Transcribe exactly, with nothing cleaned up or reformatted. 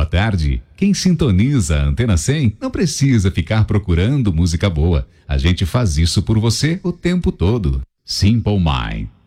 tarde. Quem sintoniza a Antena cem não precisa ficar procurando música boa. A gente faz isso por você o tempo todo. Simple Mind.